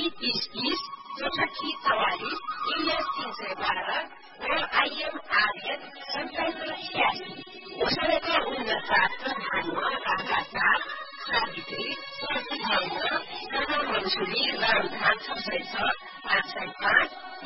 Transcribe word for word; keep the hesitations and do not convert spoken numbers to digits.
अस्सी तीस तीस चौसठी चौवालिस इलियास तीन सय बाह्र र आइएम आर्यन सन्तानब्बे छ्यासी घोषणाका उन्न प्राप्त धानमा राधा चार सावित्री प्रतिभाउन कमल मन्सुली रामधान छ सय छ पाँच सय पाँच